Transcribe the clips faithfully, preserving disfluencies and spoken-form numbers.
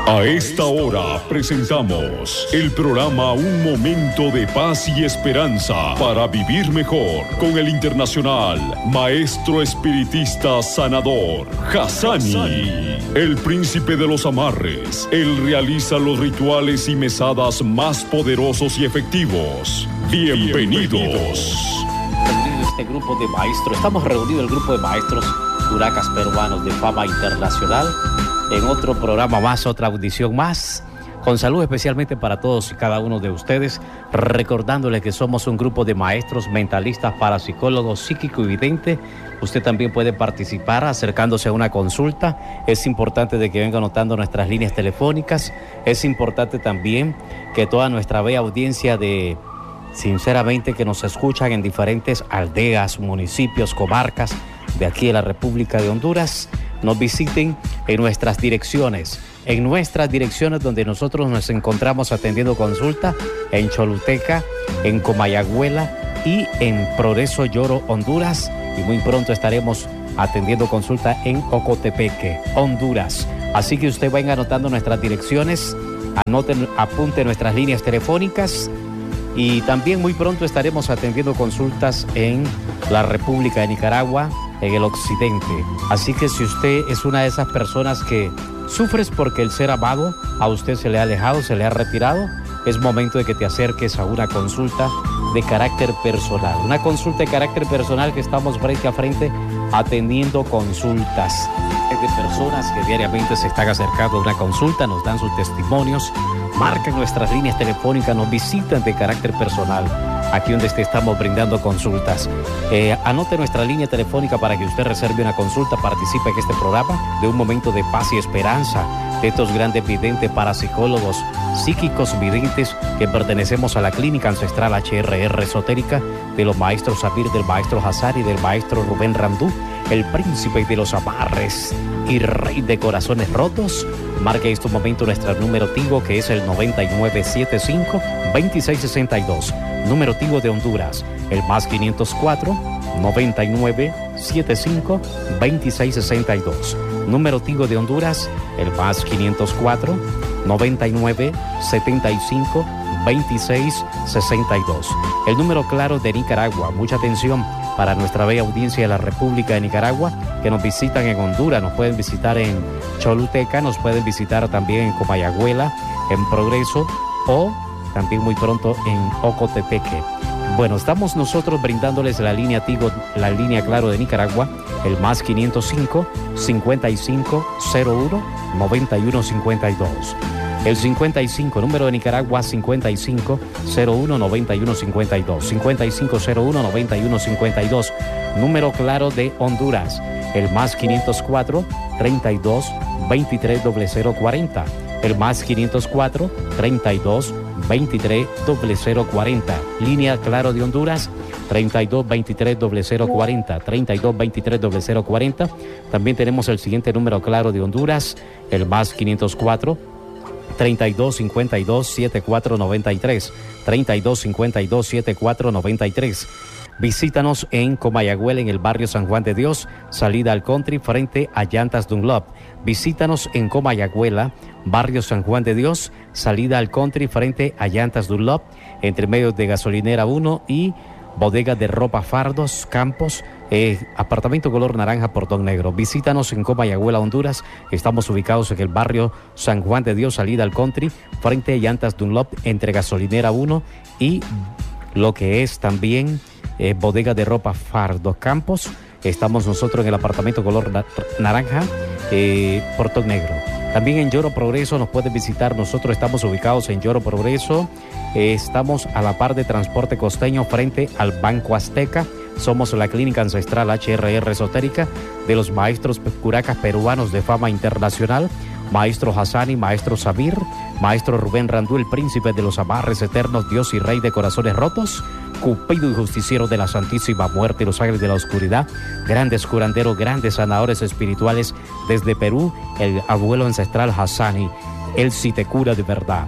A esta hora presentamos el programa Un Momento de Paz y Esperanza para vivir mejor con el internacional maestro espiritista sanador Hassani, el príncipe de los amarres. Él realiza los rituales y mesadas más poderosos y efectivos. Bienvenidos. Este grupo de maestros, estamos reunidos el grupo de maestros curacas peruanos de fama internacional en otro programa más, otra audición más, con salud especialmente para todos y cada uno de ustedes, recordándoles que somos un grupo de maestros mentalistas, parapsicólogos, psíquico y vidente. Usted también puede participar acercándose a una consulta. Es importante de que venga anotando nuestras líneas telefónicas. Es importante también que toda nuestra bella audiencia de, sinceramente, que nos escuchan en diferentes aldeas, municipios, comarcas de aquí de la República de Honduras, nos visiten en nuestras direcciones, en nuestras direcciones donde nosotros nos encontramos atendiendo consulta en Choluteca, en Comayagüela y en Progreso Lloro, Honduras, y muy pronto estaremos atendiendo consulta en Ocotepeque, Honduras. Así que usted vaya anotando nuestras direcciones, anoten, apunte nuestras líneas telefónicas, y también muy pronto estaremos atendiendo consultas en la República de Nicaragua, en el occidente. Así que si usted es una de esas personas que sufres porque el ser amado a usted se le ha alejado, se le ha retirado, es momento de que te acerques a una consulta de carácter personal. Una consulta de carácter personal que estamos frente a frente atendiendo consultas de personas que diariamente se están acercando a una consulta, nos dan sus testimonios, marcan nuestras líneas telefónicas, nos visitan de carácter personal, aquí donde te estamos brindando consultas. Eh, anote nuestra línea telefónica para que usted reserve una consulta, participe en este programa de Un Momento de Paz y Esperanza, de estos grandes videntes, parapsicólogos, psíquicos videntes que pertenecemos a la Clínica Ancestral H R R Esotérica de los maestros Sabir, del maestro Hassani, del maestro Rubén Randú, el príncipe de los amarres y rey de corazones rotos. Marque en este momento nuestro número Tigo, que es el noventa y nueve setenta y cinco veintiséis sesenta y dos. Número Tigo de Honduras, el más quinientos cuatro noventa y nueve setenta y cinco veintiséis sesenta y dos. Número Tigo de Honduras, el más quinientos cuatro noventa y nueve setenta y cinco veintiséis sesenta y dos. El número claro de Nicaragua, mucha atención para nuestra bella audiencia de la República de Nicaragua, que nos visitan en Honduras, nos pueden visitar en Choluteca, nos pueden visitar también en Comayagüela, en Progreso o también muy pronto en Ocotepeque. Bueno, estamos nosotros brindándoles la línea Tigo, la línea Claro de Nicaragua, el más quinientos cinco cincuenta y cinco cero uno noventa y uno cincuenta y dos. El cincuenta y cinco, número de Nicaragua, cincuenta y cinco cero uno noventa y uno cincuenta y dos. cincuenta y cinco cero uno noventa y uno cincuenta y dos. Número claro de Honduras, el más quinientos cuatro treinta y dos veintitrés cero cuarenta. El más quinientos cuatro treinta y dos veintitrés cero cuarenta. Línea claro de Honduras, treinta y dos veintitrés cero cuarenta. treinta y dos veintitrés cero cuarenta. También tenemos el siguiente número claro de Honduras, el más quinientos cuatro treinta y dos cincuenta y dos setenta y cuatro noventa y tres. treinta y dos cincuenta y dos setenta y cuatro noventa y tres. Visítanos en Comayagüela, en el barrio San Juan de Dios, salida al country frente a Llantas Dunlop. Visítanos en Comayagüela, barrio San Juan de Dios, salida al country frente a Llantas Dunlop, entre medios de Gasolinera uno y Bodega de Ropa Fardos Campos, eh, apartamento color naranja, portón negro. Visítanos en Comayagüela, Honduras. Estamos ubicados en el barrio San Juan de Dios, salida al country, frente a Llantas Dunlop, entre Gasolinera uno y lo que es también eh, Bodega de Ropa Fardos Campos. Estamos nosotros en el apartamento color na- naranja, eh, portón negro. También en Lloro Progreso nos pueden visitar. Nosotros estamos ubicados en Lloro Progreso. Eh, estamos a la par de Transporte Costeño frente al Banco Azteca. Somos la Clínica Ancestral H R R Esotérica de los maestros curacas peruanos de fama internacional. Maestro Hassani, Maestro Sabir, Maestro Rubén Randú, el príncipe de los amarres eternos, Dios y Rey de corazones rotos, Cupido y justiciero de la Santísima Muerte y los ángeles de la oscuridad, grandes curanderos, grandes sanadores espirituales desde Perú, el abuelo ancestral Hassani, él sí te cura de verdad.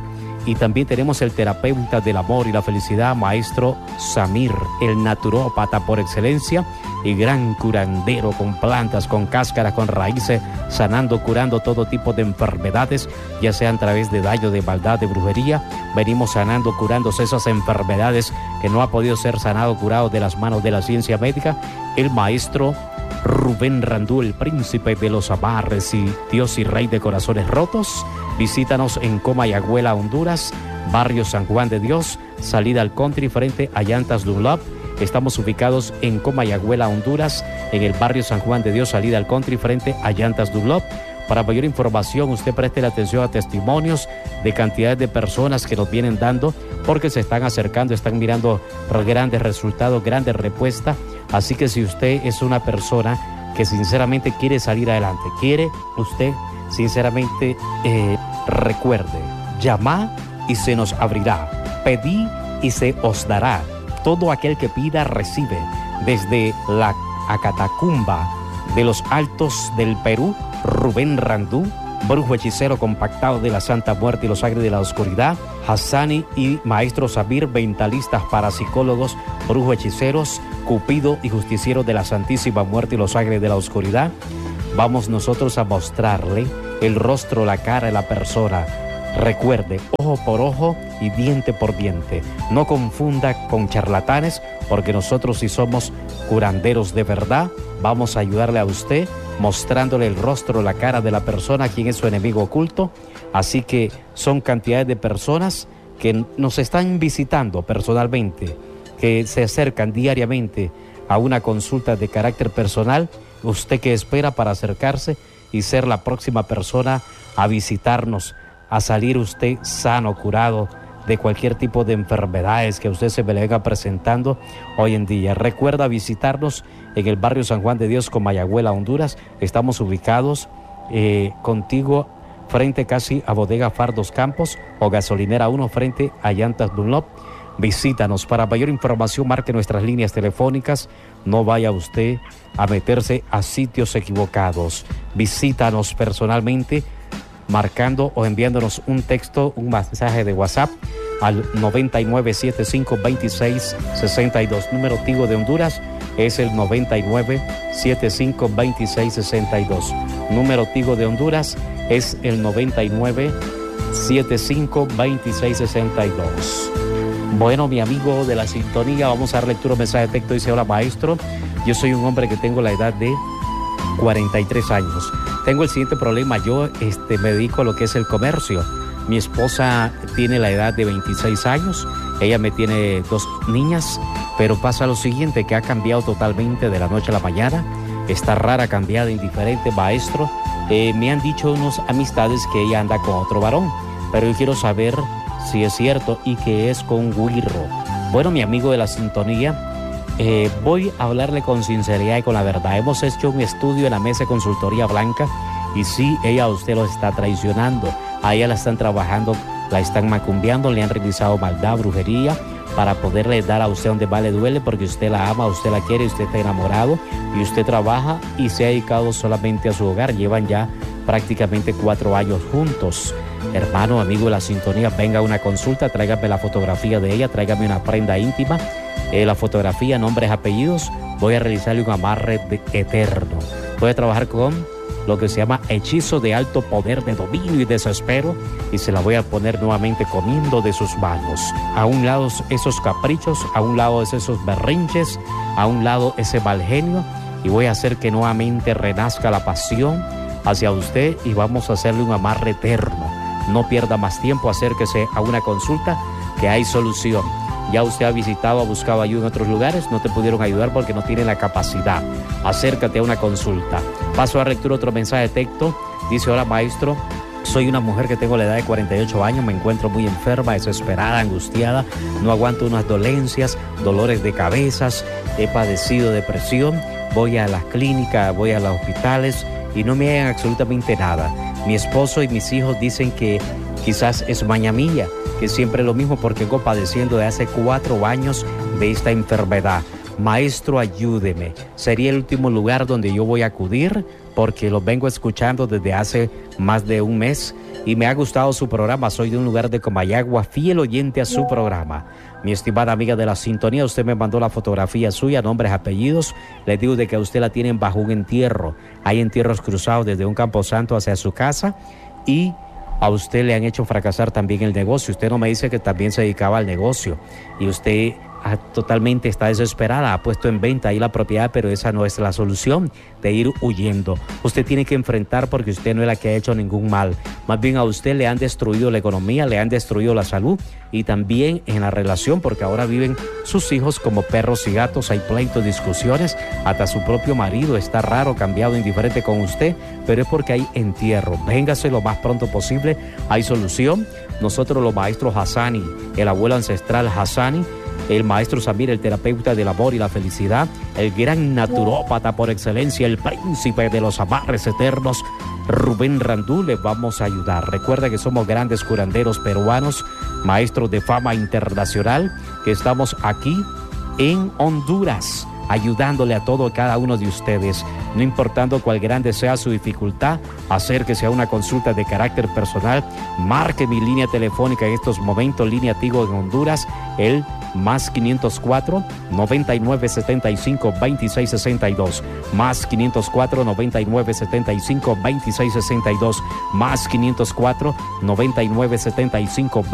Y también tenemos el terapeuta del amor y la felicidad, maestro Samir, el naturópata por excelencia y gran curandero con plantas, con cáscaras, con raíces, sanando, curando todo tipo de enfermedades, ya sea a través de daño, de maldad, de brujería. Venimos sanando, curando esas enfermedades que no ha podido ser sanado, curado de las manos de la ciencia médica. El maestro Rubén Randú, el príncipe de los amarres y Dios y Rey de corazones rotos. Visítanos en Comayagüela, Honduras, barrio San Juan de Dios, salida al country frente a Llantas Dunlop. Estamos ubicados en Comayagüela, Honduras, en el barrio San Juan de Dios, salida al country frente a Llantas Dunlop. Para mayor información, usted preste la atención a testimonios de cantidades de personas que nos vienen dando, porque se están acercando, están mirando grandes resultados, grandes respuestas. Así que si usted es una persona que sinceramente quiere salir adelante, quiere usted sinceramente, eh, recuerde, llamad y se nos abrirá, pedí y se os dará. Todo aquel que pida recibe. Desde la Acatacumba de los Altos del Perú, Rubén Randú, brujo hechicero compactado de la Santa Muerte y los Aires de la Oscuridad, Hassani y maestro Sabir, mentalistas, parapsicólogos, brujos hechiceros, Cupido y justiciero de la Santísima Muerte y los Aires de la Oscuridad. Vamos nosotros a mostrarle el rostro, la cara de la persona. Recuerde, ojo por ojo y diente por diente. No confunda con charlatanes, porque nosotros, si somos curanderos de verdad, vamos a ayudarle a usted mostrándole el rostro, la cara de la persona, quién es su enemigo oculto. Así que son cantidades de personas que nos están visitando personalmente, que se acercan diariamente a una consulta de carácter personal. Usted que espera para acercarse y ser la próxima persona a visitarnos, a salir usted sano, curado de cualquier tipo de enfermedades que a usted se me le venga presentando hoy en día. Recuerda visitarnos en el barrio San Juan de Dios, Comayagüela, Honduras. Estamos ubicados eh, contigo frente casi a Bodega Fardos Campos o Gasolinera uno frente a Llantas Dunlop. Visítanos. Para mayor información, marque nuestras líneas telefónicas. No vaya usted a meterse a sitios equivocados. Visítanos personalmente marcando o enviándonos un texto, un mensaje de WhatsApp al noventa y nueve setenta y cinco veintiséis sesenta y dos. Número Tigo de Honduras es el noventa y nueve setenta y cinco veintiséis sesenta y dos. Número Tigo de Honduras es el noventa y nueve setenta y cinco veintiséis sesenta y dos. Bueno, mi amigo de la sintonía, vamos a dar lectura a un mensaje de texto. Dice: hola maestro, yo soy un hombre que tengo la edad de cuarenta y tres años. Tengo el siguiente problema. Yo este, me dedico a lo que es el comercio. Mi esposa tiene la edad de veintiséis años. Ella me tiene dos niñas. Pero pasa lo siguiente, que ha cambiado totalmente de la noche a la mañana. Está rara, cambiada, indiferente, maestro. Eh, me han dicho unos amistades que ella anda con otro varón. Pero yo quiero saber si es cierto y que es con Guirro. Bueno, mi amigo de la sintonía, Eh, voy a hablarle con sinceridad y con la verdad. Hemos hecho un estudio en la mesa de consultoría blanca y sí, ella a usted lo está traicionando. A ella la están trabajando, la están macumbeando, le han realizado maldad, brujería, para poderle dar a usted donde más le duele, porque usted la ama, usted la quiere, usted está enamorado y usted trabaja y se ha dedicado solamente a su hogar. Llevan ya prácticamente cuatro años juntos. Hermano, amigo de la sintonía, venga a una consulta, tráigame la fotografía de ella, tráigame una prenda íntima. Eh, la fotografía, nombres, apellidos. Voy a realizarle un amarre de eterno. Voy a trabajar con lo que se llama hechizo de alto poder de dominio y desespero, y se la voy a poner nuevamente comiendo de sus manos. A un lado esos caprichos, a un lado esos berrinches, a un lado ese mal genio, y voy a hacer que nuevamente renazca la pasión hacia usted y vamos a hacerle un amarre eterno. No pierda más tiempo, acérquese a una consulta que hay solución. Ya usted ha visitado, ha buscado ayuda en otros lugares, no te pudieron ayudar porque no tienen la capacidad. Acércate a una consulta. Paso a lectura otro mensaje de texto. Dice: hola maestro, soy una mujer que tengo la edad de cuarenta y ocho años, me encuentro muy enferma, desesperada, angustiada, no aguanto unas dolencias, dolores de cabezas, he padecido depresión, voy a las clínicas, voy a los hospitales y no me hagan absolutamente nada. Mi esposo y mis hijos dicen que quizás es maña mía, que siempre es lo mismo porque vengo padeciendo de hace cuatro años de esta enfermedad. maestro, ayúdeme. Sería el último lugar donde yo voy a acudir porque lo vengo escuchando desde hace más de un mes y me ha gustado su programa. Soy de un lugar de Comayagua, fiel oyente a su programa. Mi estimada amiga de la sintonía, usted me mandó la fotografía suya, nombres, apellidos. Le digo de que a usted la tienen bajo un entierro. Hay entierros cruzados desde un camposanto hacia su casa y a usted le han hecho fracasar también el negocio. Usted no me dice que también se dedicaba al negocio y usted ah, totalmente está desesperada, ha puesto en venta ahí la propiedad, pero esa no es la solución de ir huyendo. Usted tiene que enfrentar porque usted no es la que ha hecho ningún mal. Más bien a usted le han destruido la economía, le han destruido la salud y también en la relación, porque ahora viven sus hijos como perros y gatos, hay pleitos, discusiones, hasta su propio marido está raro, cambiado, indiferente con usted, pero es porque hay entierro. Véngase lo más pronto posible, hay solución. Nosotros los maestros Hassani, el abuelo ancestral Hassani, el maestro Samir, el terapeuta del amor y la felicidad, el gran naturópata por excelencia, el príncipe de los amarres eternos, Rubén Randú, les vamos a ayudar. Recuerda que somos grandes curanderos peruanos, maestros de fama internacional, que estamos aquí en Honduras, ayudándole a todo cada uno de ustedes, no importando cuál grande sea su dificultad. Acérquese a una consulta de carácter personal, marque mi línea telefónica en estos momentos, línea Tigo en Honduras, el más quinientos cuatro, noventa y nueve, setenta y cinco, veintiséis sesenta y dos, más quinientos cuatro, noventa y nueve, setenta y cinco, veintiséis sesenta y dos, más quinientos cuatro, noventa y nueve, setenta y cinco,